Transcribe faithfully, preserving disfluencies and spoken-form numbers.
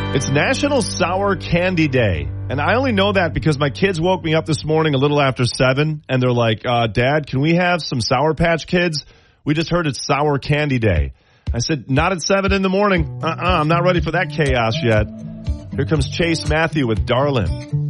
It's National Sour Candy Day. And I only know that because my kids woke me up this morning a little after seven, and they're like, uh, Dad, can we have some Sour Patch Kids? We just heard it's Sour Candy Day. I said, not at seven in the morning. Uh-uh, I'm not ready for that chaos yet. Here comes Chase Matthew with Darlin'.